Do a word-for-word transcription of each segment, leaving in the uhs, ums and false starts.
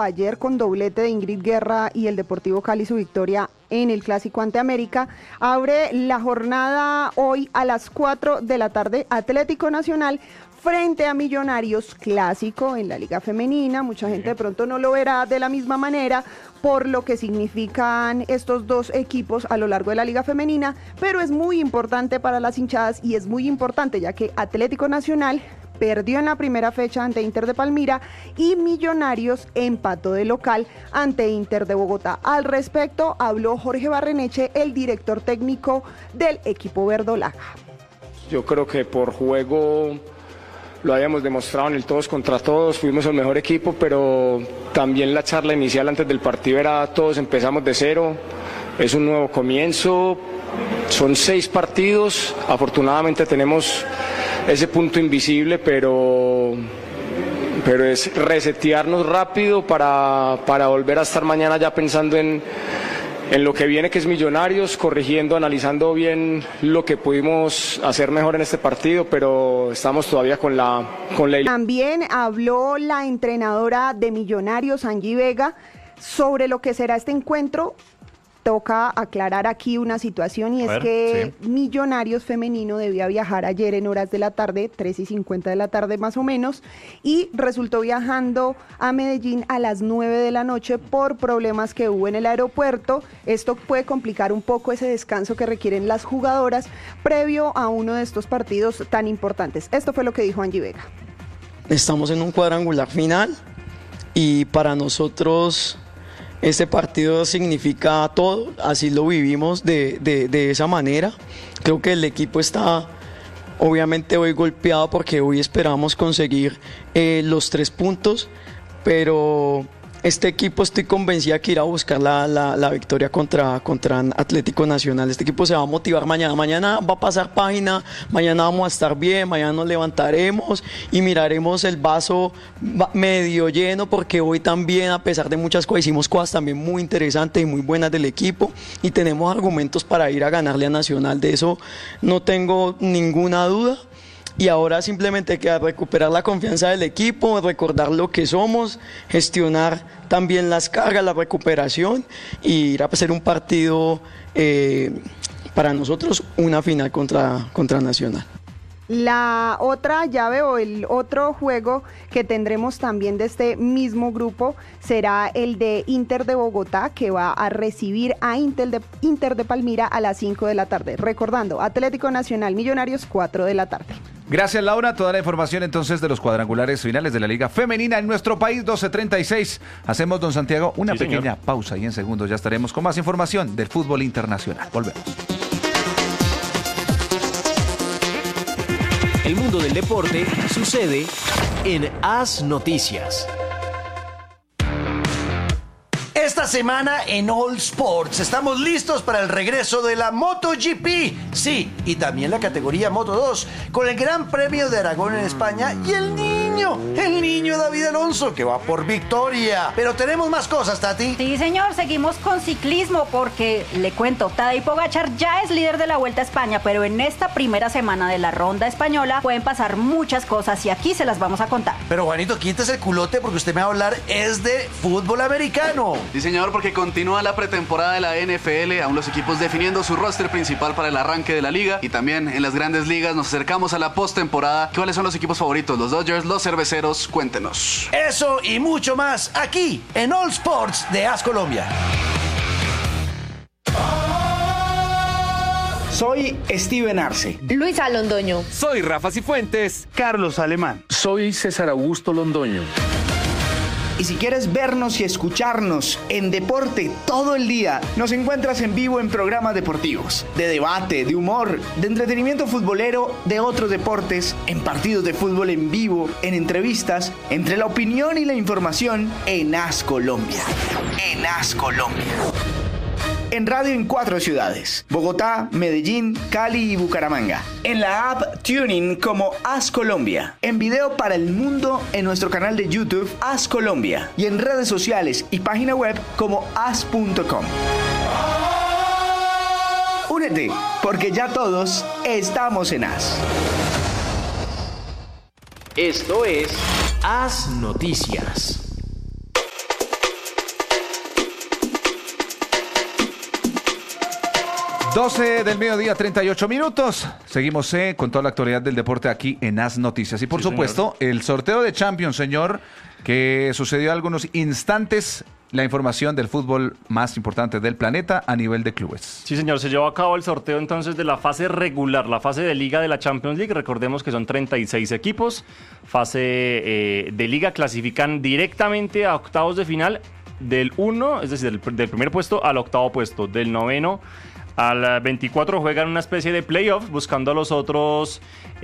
ayer con doblete de Ingrid Guerra y el Deportivo Cali su victoria en el Clásico ante América. Abre la jornada hoy a las cuatro de la tarde, Atlético Nacional frente a Millonarios, clásico en la Liga Femenina. Mucha gente de pronto no lo verá de la misma manera por lo que significan estos dos equipos a lo largo de la Liga Femenina, pero es muy importante para las hinchadas y es muy importante ya que Atlético Nacional perdió en la primera fecha ante Inter de Palmira y Millonarios empató de local ante Inter de Bogotá. Al respecto habló Jorge Barreneche, el director técnico del equipo verdolaga. Yo creo que por juego lo habíamos demostrado en el todos contra todos, fuimos el mejor equipo, pero también la charla inicial antes del partido era todos empezamos de cero, es un nuevo comienzo, son seis partidos, afortunadamente tenemos ese punto invisible, pero, pero es resetearnos rápido para, para volver a estar mañana ya pensando en, en lo que viene, que es Millonarios, corrigiendo, analizando bien lo que pudimos hacer mejor en este partido, pero estamos todavía con la... Con la... También habló la entrenadora de Millonarios, Angie Vega, sobre lo que será este encuentro. Toca aclarar aquí una situación y es ver, que sí. Millonarios femenino debía viajar ayer en horas de la tarde, tres y cincuenta de la tarde más o menos, y resultó viajando a Medellín a las nueve de la noche por problemas que hubo en el aeropuerto. Esto puede complicar un poco ese descanso que requieren las jugadoras previo a uno de estos partidos tan importantes. Esto fue lo que dijo Angie Vega. Estamos en un cuadrangular final y para nosotros este partido significa todo, así lo vivimos de, de, de esa manera. Creo que el equipo está obviamente hoy golpeado porque hoy esperamos conseguir eh, los tres puntos, pero este equipo estoy convencida que irá a buscar la, la, la victoria contra, contra Atlético Nacional. Este equipo se va a motivar mañana, mañana va a pasar página, mañana vamos a estar bien, mañana nos levantaremos y miraremos el vaso medio lleno, porque hoy también, a pesar de muchas cosas, hicimos cosas también muy interesantes y muy buenas del equipo y tenemos argumentos para ir a ganarle a Nacional, de eso no tengo ninguna duda. Y ahora simplemente queda recuperar la confianza del equipo, recordar lo que somos, gestionar también las cargas, la recuperación y ir a hacer un partido, eh, para nosotros, una final contra, contra Nacional. La otra llave o el otro juego que tendremos también de este mismo grupo será el de Inter de Bogotá, que va a recibir a Inter de, Inter de Palmira a las cinco de la tarde. Recordando, Atlético Nacional Millonarios, cuatro de la tarde. Gracias, Laura. Toda la información entonces de los cuadrangulares finales de la Liga Femenina en nuestro país, doce treinta y seis. Hacemos, don Santiago, una sí, pequeña señor. pausa y en segundos ya estaremos con más información del fútbol internacional. Volvemos. El mundo del deporte sucede en As Noticias. Esta semana en All Sports estamos listos para el regreso de la MotoGP, sí, y también la categoría Moto dos, con el Gran Premio de Aragón en España y el niño, el niño David Alonso, que va por victoria. Pero tenemos más cosas, Tati. Sí, señor, seguimos con ciclismo porque, le cuento, Tadej Pogačar ya es líder de la Vuelta a España, pero en esta primera semana de la Ronda Española pueden pasar muchas cosas y aquí se las vamos a contar. Pero, Juanito, quítese el culote porque usted me va a hablar es de fútbol americano. Sí, señor, porque continúa la pretemporada de la N F L, aún los equipos definiendo su roster principal para el arranque de la liga, y también en las grandes ligas nos acercamos a la postemporada. ¿Cuáles son los equipos favoritos? Los Dodgers, los Cerveceros, cuéntenos. Eso y mucho más aquí en All Sports de As Colombia. Soy Steven Arce. Luisa Londoño. Soy Rafa Cifuentes. Carlos Alemán. Soy César Augusto Londoño. Y si quieres vernos y escucharnos en deporte todo el día, nos encuentras en vivo en programas deportivos, de debate, de humor, de entretenimiento futbolero, de otros deportes, en partidos de fútbol en vivo, en entrevistas, entre la opinión y la información en As Colombia. En As Colombia. En radio en cuatro ciudades: Bogotá, Medellín, Cali y Bucaramanga. En la app TuneIn como As Colombia. En video para el mundo en nuestro canal de YouTube As Colombia. Y en redes sociales y página web como as punto com. Únete, porque ya todos estamos en As. Esto es As Noticias. doce del mediodía, treinta y ocho minutos. Seguimos eh, con toda la actualidad del deporte aquí en As Noticias. Y por sí, supuesto, señor. El sorteo de Champions, señor, que sucedió a algunos instantes. La información del fútbol más importante del planeta a nivel de clubes. Sí, señor, se llevó a cabo el sorteo entonces de la fase regular, la fase de liga de la Champions League. Recordemos que son treinta y seis equipos. Fase eh, de liga clasifican directamente a octavos de final del uno, es decir, del, del primer puesto al octavo puesto, del noveno al veinticuatro juegan una especie de playoff buscando a los otros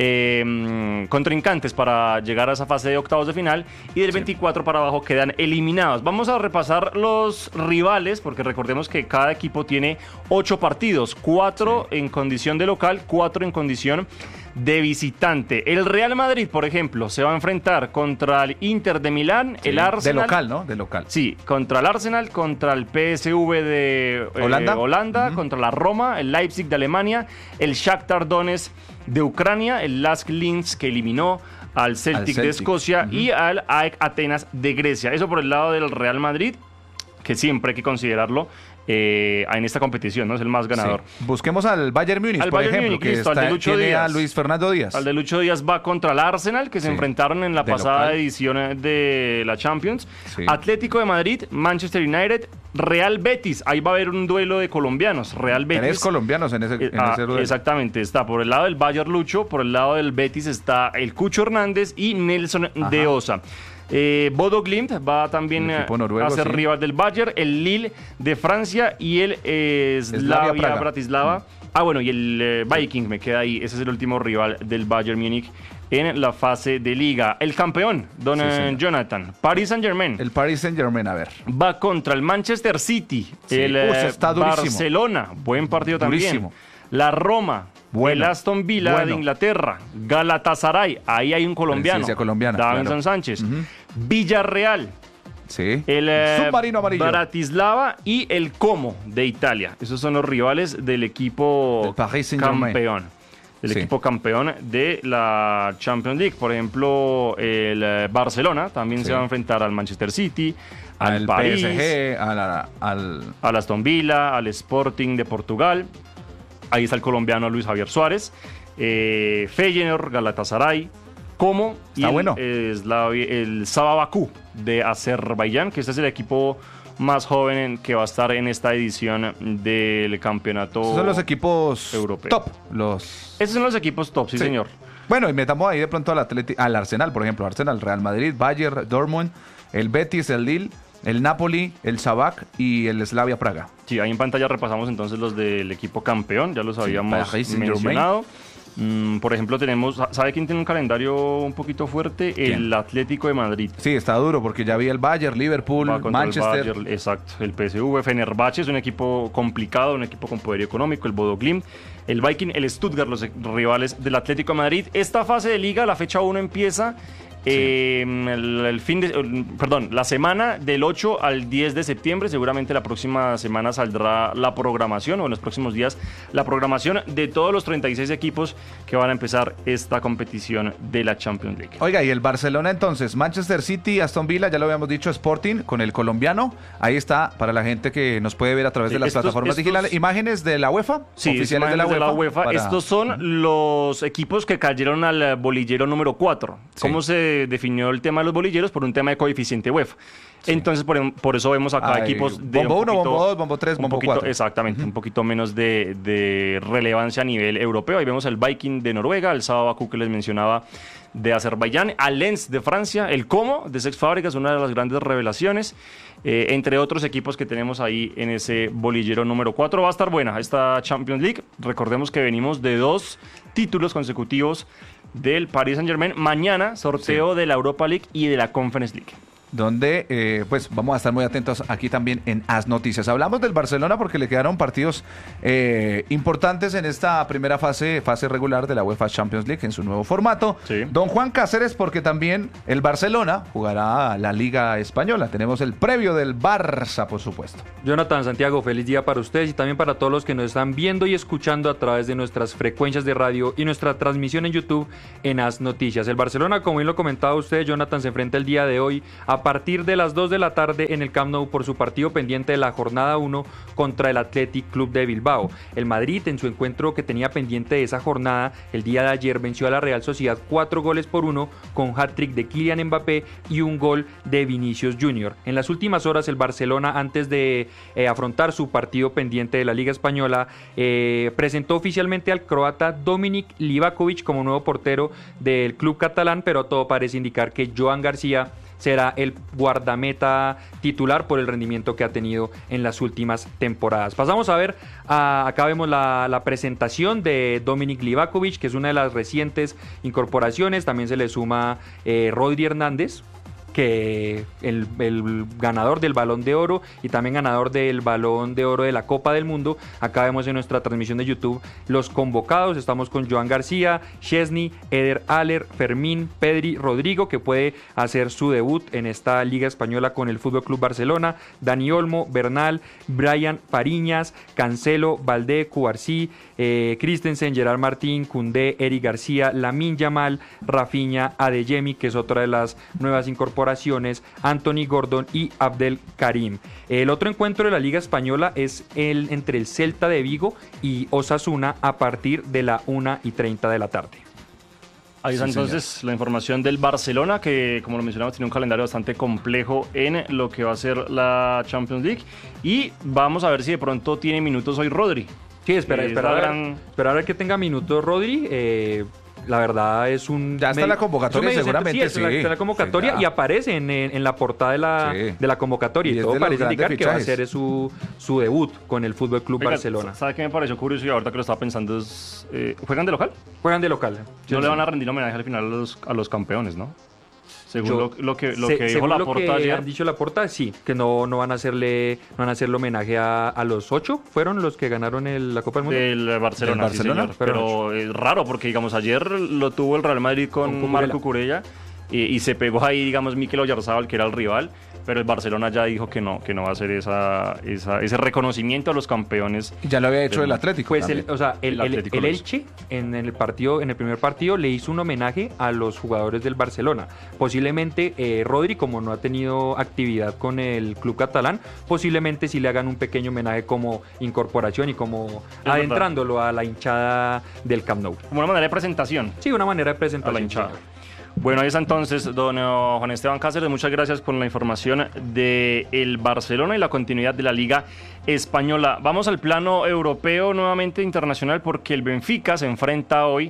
eh, contrincantes para llegar a esa fase de octavos de final, y del sí. veinticuatro para abajo quedan eliminados. Vamos a repasar los rivales porque recordemos que cada equipo tiene ocho partidos, cuatro sí. en condición de local, cuatro en condición de visitante. El Real Madrid, por ejemplo, se va a enfrentar contra el Inter de Milán, sí, el Arsenal. De local, ¿no? De local. Sí, contra el Arsenal, contra el P S V de eh, Holanda, Holanda uh-huh. contra la Roma, el Leipzig de Alemania, el Shakhtar Donetsk de Ucrania, el Lask Linz que eliminó al Celtic, al Celtic. de Escocia uh-huh. y al A E K Atenas de Grecia. Eso por el lado del Real Madrid, que siempre hay que considerarlo eh, en esta competición, ¿no? Es el más ganador. Sí. Busquemos al Bayern Múnich, al por Bayern ejemplo, Múnich, que listo, está, al de Lucho tiene Díaz. a Luis Fernando Díaz. Al de Lucho Díaz va contra el Arsenal, que sí. se enfrentaron en la de pasada local. edición de la Champions. Sí. Atlético de Madrid, Manchester United, Real Betis. Ahí va a haber un duelo de colombianos. Real Betis. Tres colombianos en ese, en ah, ese duelo. Exactamente. Está por el lado del Bayern Lucho, por el lado del Betis está el Cucho Hernández y Nelson Ajá. de Osa. Eh, Bodo Glimt va también noruego, a ser sí. rival del Bayern, el Lille de Francia y el eh, Slavia Bratislava. Mm. Ah, bueno, y el eh, Viking me queda ahí. Ese es el último rival del Bayern Múnich en la fase de liga. El campeón, don sí, Jonathan, Paris Saint-Germain. El Paris Saint-Germain, a ver. Va contra el Manchester City, sí. el Uf, está Barcelona, buen partido durísimo. también. La Roma, bueno, el Aston Villa bueno. de Inglaterra, Galatasaray, ahí hay un colombiano, Davinson claro. Sánchez, uh-huh. Villarreal, sí. el eh, Submarino Amarillo, Bratislava y el Como de Italia. Esos son los rivales del equipo campeón, del sí. equipo campeón de la Champions League. Por ejemplo, el eh, Barcelona también sí. se va a enfrentar al Manchester City, al, al París, P S G, al, al... al Aston Villa, al Sporting de Portugal. Ahí está el colombiano Luis Javier Suárez, eh, Feyenoord, Galatasaray, Como y el, bueno. es la, el Sabah Bakú de Azerbaiyán, que este es el equipo más joven que va a estar en esta edición del campeonato Esos son los equipos europeo. top. Los... Esos son los equipos top, sí, sí. señor. Bueno, y metamos ahí de pronto al, Atleti- al Arsenal, por ejemplo, Arsenal, Real Madrid, Bayern, Dortmund, el Betis, el Lille, el Napoli, el Sabak y el Slavia Praga. Sí, ahí en pantalla repasamos entonces los del equipo campeón, ya los habíamos sí, mencionado. Mm, por ejemplo, tenemos, ¿sabe quién tiene un calendario un poquito fuerte? ¿Quién? El Atlético de Madrid. Sí, está duro porque ya vi el Bayern, Liverpool, Manchester. El Bayern, exacto, el P S V, Fenerbahce es un equipo complicado, un equipo con poderío económico, el Bodo Glimt, el Viking, el Stuttgart, los rivales del Atlético de Madrid. Esta fase de liga, la fecha uno empieza... Eh, sí. el, el fin de, el, perdón, la semana del ocho al diez de septiembre. Seguramente la próxima semana saldrá la programación, o en los próximos días la programación de todos los treinta y seis equipos que van a empezar esta competición de la Champions League. Oiga, y el Barcelona entonces, Manchester City, Aston Villa, ya lo habíamos dicho, Sporting con el colombiano. Ahí está para la gente que nos puede ver a través sí, de las estos, plataformas estos, digitales. Imágenes de la UEFA, sí, oficiales de la UEFA. De la UEFA. Para... Estos son uh-huh. los equipos que cayeron al bolillero número cuatro. Sí. ¿Cómo se definió el tema de los bolilleros? Por un tema de coeficiente UEFA. Sí. Entonces, por, por eso vemos acá Ay, equipos de bombo uno, bombo dos, bombo tres, bombo cuatro. Exactamente, uh-huh. un poquito menos de, de relevancia a nivel europeo. Ahí vemos el Viking de Noruega, el Sabah Bakú que les mencionaba de Azerbaiyán, al Lens de Francia, el Como de Cesc Fábregas, una de las grandes revelaciones, eh, entre otros equipos que tenemos ahí en ese bolillero número cuatro. Va a estar buena esta Champions League. Recordemos que venimos de dos títulos consecutivos del Paris Saint-Germain. Mañana sorteo sí. de la Europa League y de la Conference League. Donde, eh, pues, vamos a estar muy atentos aquí también en As Noticias. Hablamos del Barcelona porque le quedaron partidos eh, importantes en esta primera fase, fase regular de la UEFA Champions League en su nuevo formato. Sí. Don Juan Cáceres, porque también el Barcelona jugará la Liga Española. Tenemos el previo del Barça, por supuesto. Jonathan, Santiago, feliz día para ustedes y también para todos los que nos están viendo y escuchando a través de nuestras frecuencias de radio y nuestra transmisión en YouTube en As Noticias. El Barcelona, como bien lo comentaba usted, Jonathan, se enfrenta el día de hoy a a partir de las dos de la tarde en el Camp Nou por su partido pendiente de la jornada uno contra el Athletic Club de Bilbao. El Madrid, en su encuentro que tenía pendiente de esa jornada, el día de ayer venció a la Real Sociedad cuatro goles por uno con hat-trick de Kylian Mbappé y un gol de Vinicius Junior. En las últimas horas el Barcelona, antes de eh, afrontar su partido pendiente de la Liga Española, eh, presentó oficialmente al croata Dominik Livakovic como nuevo portero del club catalán, pero todo parece indicar que Joan García será el guardameta titular por el rendimiento que ha tenido en las últimas temporadas. Pasamos a ver, a, acá vemos la, la presentación de Dominik Livakovic, que es una de las recientes incorporaciones. También se le suma eh, Rodri Hernández, que el, el ganador del Balón de Oro y también ganador del Balón de Oro de la Copa del Mundo. Acá vemos en nuestra transmisión de YouTube los convocados. Estamos con Joan García, Szczesny, Eder Aller, Fermín, Pedri, Rodrigo, que puede hacer su debut en esta Liga Española con el F C Barcelona, Dani Olmo, Bernal, Brian Fariñas, Cancelo, Valdé, Cubarsí, eh, Christensen, Gerard Martín, Koundé, Eric García, Lamine Yamal, Rafinha, Adeyemi, que es otra de las nuevas incorporaciones, Anthony Gordon y Abdel Karim. El otro encuentro de la Liga Española es el entre el Celta de Vigo y Osasuna a partir de la una y treinta de la tarde. Ahí está, sí, entonces señor, la información del Barcelona, que como lo mencionamos tiene un calendario bastante complejo en lo que va a ser la Champions League, y vamos a ver si de pronto tiene minutos hoy Rodri. Sí, espera, eh, espera, a ver, gran... espera a ver que tenga minutos Rodri. eh... La verdad es un... Ya está medio, la convocatoria seguramente, sí. Está la convocatoria sí, y aparece en, en, en la portada de la, sí. de la convocatoria. Y, y todo parece indicar fichajes. que va a ser su, su debut con el F C Barcelona. ¿Sabe qué me pareció curioso? Y ahorita que lo estaba pensando es... Eh, ¿Juegan de local? Juegan de local. No sí, le van a rendir homenaje al final a los, a los campeones, ¿no? Según Yo, lo, lo que, lo se, que dijo la porta ayer. Según lo que han dicho la porta, sí, que no, no van a hacerle no van a hacerle homenaje a, a los ocho, fueron los que ganaron el, la Copa del Mundo. Del Barcelona, ¿Del Barcelona? Sí, señor. Pero es raro porque, digamos, ayer lo tuvo el Real Madrid con, con Marco Cucurella y, y se pegó ahí, digamos, Mikel Oyarzabal, que era el rival, pero el Barcelona ya dijo que no, que no va a hacer esa, esa, ese reconocimiento a los campeones. Ya lo había hecho del, el Atlético. Pues el, o sea, el, el, el, el Elche en el partido, en el primer partido le hizo un homenaje a los jugadores del Barcelona. Posiblemente eh, Rodri, como no ha tenido actividad con el club catalán, posiblemente sí le hagan un pequeño homenaje como incorporación y como es adentrándolo verdad. a la hinchada del Camp Nou. Como una manera de presentación. Sí, una manera de presentación. A la hinchada. Sí. Bueno, ahí está entonces, don Juan Esteban Cáceres, muchas gracias por la información del Barcelona y la continuidad de la Liga Española. Vamos al plano europeo, nuevamente internacional, porque el Benfica se enfrenta hoy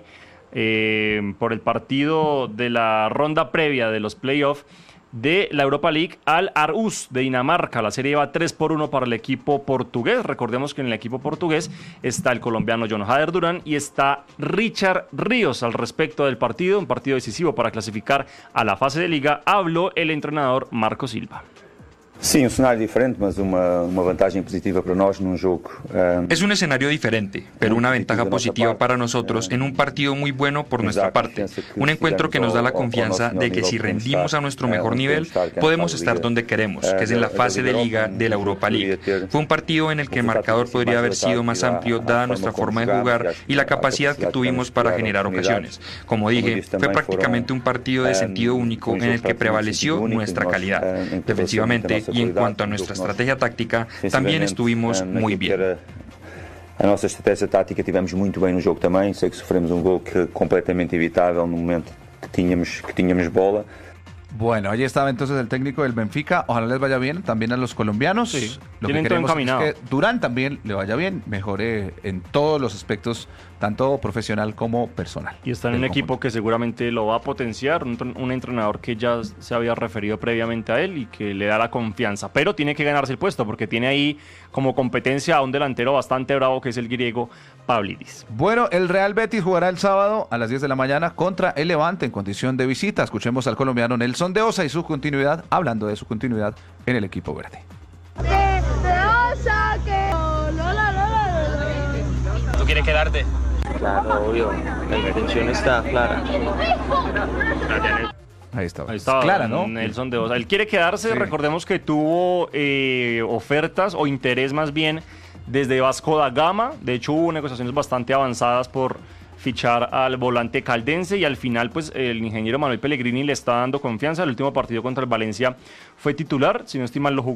eh, por el partido de la ronda previa de los playoffs de la Europa League al Aarhus de Dinamarca. La serie va tres por uno para el equipo portugués. Recordemos que en el equipo portugués está el colombiano John Hader Durán y está Richard Ríos. Al respecto del partido, un partido decisivo para clasificar a la fase de liga, habló el entrenador Marco Silva. Sim, um cenário diferente, mas uma, uma vantagem positiva para nós num jogo. Um, es un escenario diferente, pero una ventaja positiva para nosotros en un partido muy bueno por nuestra parte. Un encuentro que nos da la confianza de que si rendimos a nuestro mejor nivel, podemos estar donde queremos, que es en la fase de liga de la Europa League. Fue un partido en el que el marcador podría haber sido más amplio dada nuestra forma de jugar y la capacidad que tuvimos para generar ocasiones. Como dije, fue prácticamente un partido de sentido único en el que prevaleció nuestra calidad. Defensivamente, y en cuanto a nuestra estrategia táctica, también estuvimos muy bien. A nossa estratégia tática tivemos muito bem no jogo também. Sei que sofremos um gol que completamente evitável no momento que tínhamos que tínhamos bola. Bueno, ahí estaba entonces el técnico del Benfica. Ojalá les vaya bien también a los colombianos. Sí, Lo tienen que todo queremos encaminado. es que Durán también le vaya bien, mejore en todos los aspectos, tanto profesional como personal. Y está en un conjunto. Equipo que seguramente lo va a potenciar, un, un entrenador que ya se había referido previamente a él y que le da la confianza, pero tiene que ganarse el puesto porque tiene ahí como competencia a un delantero bastante bravo que es el griego Pavlidis. Bueno, el Real Betis jugará el sábado a las diez de la mañana contra el Levante en condición de visita. Escuchemos al colombiano Nelson de Osa y su continuidad, hablando de su continuidad en el equipo verde. ¿Tú quieres quedarte? Claro, obvio. La intención está clara. Ahí estaba. Ahí estaba clara, ¿no? Nelson de Osa. Él quiere quedarse, sí. Recordemos que tuvo eh, ofertas o interés más bien desde Vasco da Gama. De hecho, hubo negociaciones bastante avanzadas por fichar al volante caldense y al final pues el ingeniero Manuel Pellegrini le está dando confianza. El último partido contra el Valencia fue titular, si no estoy mal lo jugó